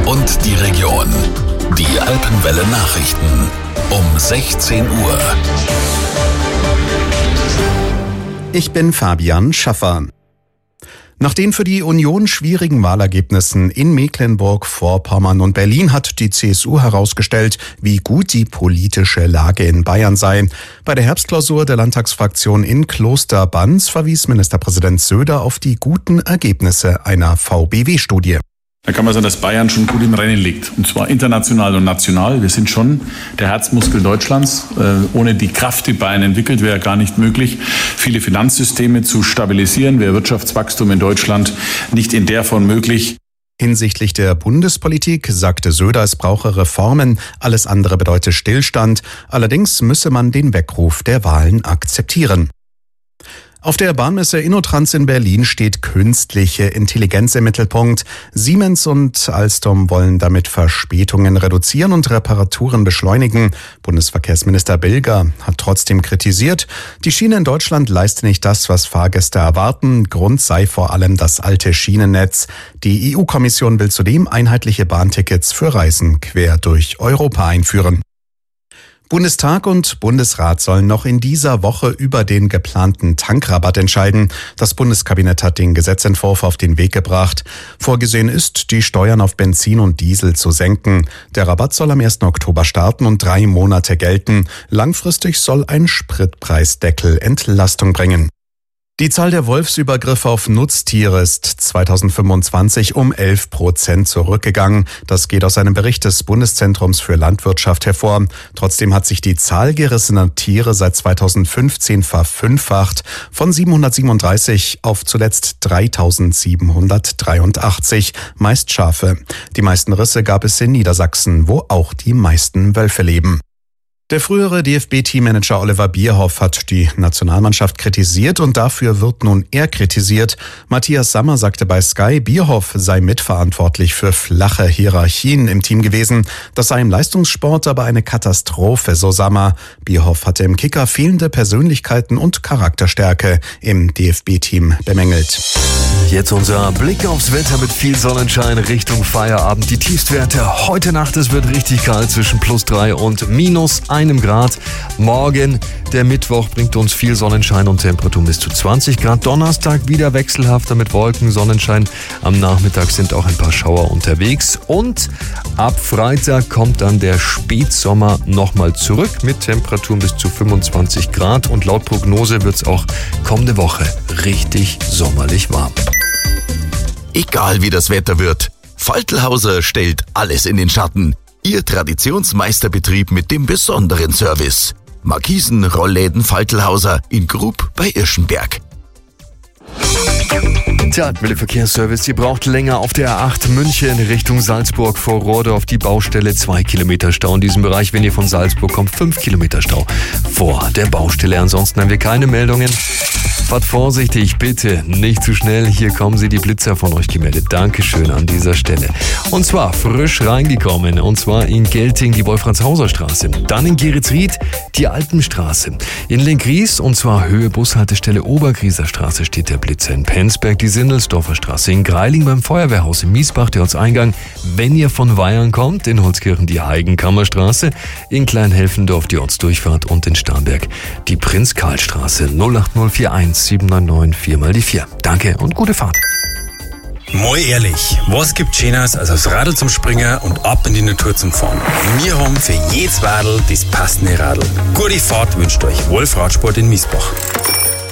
und die Region. Die Alpenwelle Nachrichten um 16 Uhr. Ich bin Fabian Schaffer. Nach den für die Union schwierigen Wahlergebnissen in Mecklenburg-Vorpommern und Berlin hat die CSU herausgestellt, wie gut die politische Lage in Bayern sei. Bei der Herbstklausur der Landtagsfraktion in Klosterbanz verwies Ministerpräsident Söder auf die guten Ergebnisse einer VBW-Studie. Da kann man sagen, dass Bayern schon gut im Rennen liegt. Und zwar international und national. Wir sind schon der Herzmuskel Deutschlands. Ohne die Kraft, die Bayern entwickelt, wäre gar nicht möglich, viele Finanzsysteme zu stabilisieren. Wäre Wirtschaftswachstum in Deutschland nicht in der Form möglich. Hinsichtlich der Bundespolitik sagte Söder, es brauche Reformen, alles andere bedeute Stillstand. Allerdings müsse man den Weckruf der Wahlen akzeptieren. Auf der Bahnmesse InnoTrans in Berlin steht künstliche Intelligenz im Mittelpunkt. Siemens und Alstom wollen damit Verspätungen reduzieren und Reparaturen beschleunigen. Bundesverkehrsminister Bilger hat trotzdem kritisiert, die Schiene in Deutschland leiste nicht das, was Fahrgäste erwarten. Grund sei vor allem das alte Schienennetz. Die EU-Kommission will zudem einheitliche Bahntickets für Reisen quer durch Europa einführen. Bundestag und Bundesrat sollen noch in dieser Woche über den geplanten Tankrabatt entscheiden. Das Bundeskabinett hat den Gesetzentwurf auf den Weg gebracht. Vorgesehen ist, die Steuern auf Benzin und Diesel zu senken. Der Rabatt soll am 1. Oktober starten und 3 Monate gelten. Langfristig soll ein Spritpreisdeckel Entlastung bringen. Die Zahl der Wolfsübergriffe auf Nutztiere ist 2025 um 11% zurückgegangen. Das geht aus einem Bericht des Bundeszentrums für Landwirtschaft hervor. Trotzdem hat sich die Zahl gerissener Tiere seit 2015 verfünffacht, von 737 auf zuletzt 3783, meist Schafe. Die meisten Risse gab es in Niedersachsen, wo auch die meisten Wölfe leben. Der frühere DFB-Teammanager Oliver Bierhoff hat die Nationalmannschaft kritisiert und dafür wird nun er kritisiert. Matthias Sammer sagte bei Sky, Bierhoff sei mitverantwortlich für flache Hierarchien im Team gewesen. Das sei im Leistungssport aber eine Katastrophe, so Sammer. Bierhoff hatte im Kicker fehlende Persönlichkeiten und Charakterstärke im DFB-Team bemängelt. Jetzt unser Blick aufs Wetter mit viel Sonnenschein Richtung Feierabend. Die Tiefstwerte heute Nacht, es wird richtig kalt zwischen +3 und -1 Grad. Morgen, der Mittwoch, bringt uns viel Sonnenschein und Temperaturen bis zu 20 Grad. Donnerstag wieder wechselhafter mit Wolken, Sonnenschein. Am Nachmittag sind auch ein paar Schauer unterwegs. Und ab Freitag kommt dann der Spätsommer nochmal zurück mit Temperaturen bis zu 25 Grad. Und laut Prognose wird es auch kommende Woche richtig sommerlich warm. Egal wie das Wetter wird, Faltlhauser stellt alles in den Schatten. Ihr Traditionsmeisterbetrieb mit dem besonderen Service. Markisen, Rollläden Faltlhauser in Grub bei Irschenberg. Der Alpenwelle Verkehrsservice, ihr braucht länger auf der A8 München Richtung Salzburg vor Rohrdorf die Baustelle, 2 Kilometer Stau in diesem Bereich. Wenn ihr von Salzburg kommt, 5 Kilometer Stau vor der Baustelle. Ansonsten haben wir keine Meldungen. Fahrt vorsichtig, bitte, nicht zu schnell. Hier kommen sie, die Blitzer von euch gemeldet. Dankeschön an dieser Stelle. Und zwar frisch reingekommen, und zwar in Gelting die Wolfratshauser Straße. Dann in Geretsried die Alpenstraße. In Lenkries, und zwar Höhe Bushaltestelle Obergrieser Straße, steht der Blitzer. In Penzberg die Sindelsdorfer Straße. In Greiling beim Feuerwehrhaus. In Miesbach der Ortseingang. Wenn ihr von Weyern kommt, in Holzkirchen die Heigenkammerstraße. In Kleinhelfendorf die Ortsdurchfahrt und in Starnberg die Prinz-Karl-Straße. 08041 799 4x4. Danke und gute Fahrt. Mal ehrlich, was gibt Schöneres als aufs Radl zum Springen und ab in die Natur zum Fahren? Wir haben für jedes Radl das passende Radl. Gute Fahrt wünscht euch Wolf Radsport in Miesbach.